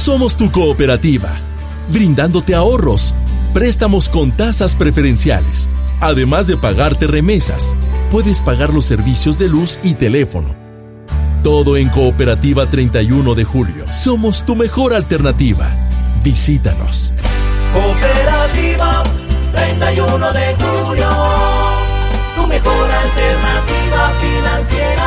Somos tu cooperativa, brindándote ahorros, préstamos con tasas preferenciales. Además de pagarte remesas, puedes pagar los servicios de luz y teléfono. Todo en Cooperativa 31 de Julio. Somos tu mejor alternativa. Visítanos. Cooperativa 31 de Julio, tu mejor alternativa financiera.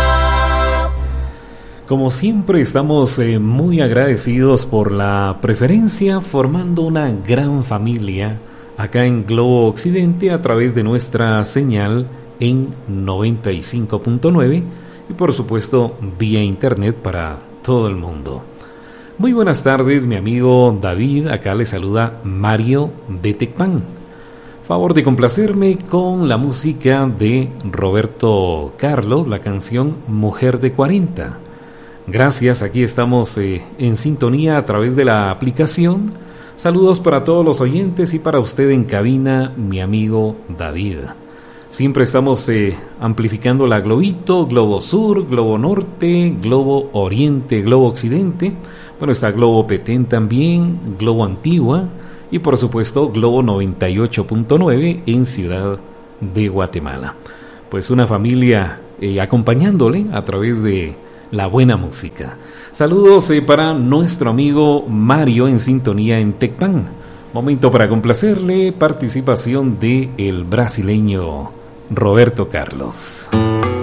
Como siempre, estamos muy agradecidos por la preferencia, formando una gran familia acá en Globo Occidente a través de nuestra señal en 95.9 y por supuesto vía internet para todo el mundo. Muy buenas tardes, mi amigo David. Acá le saluda Mario de Tecpan. Favor de complacerme con la música de Roberto Carlos, la canción Mujer de 40. Gracias, aquí estamos en sintonía a través de la aplicación. Saludos para todos los oyentes y para usted en cabina, mi amigo David. Siempre estamos amplificando la Globito, Globo Sur, Globo Norte, Globo Oriente, Globo Occidente. Bueno, está Globo Petén también, Globo Antigua y por supuesto Globo 98.9 en Ciudad de Guatemala. Pues una familia acompañándole a través de la buena música. Saludos para nuestro amigo Mario en sintonía en Tecpan. Momento para complacerle, participación de el brasileño Roberto Carlos.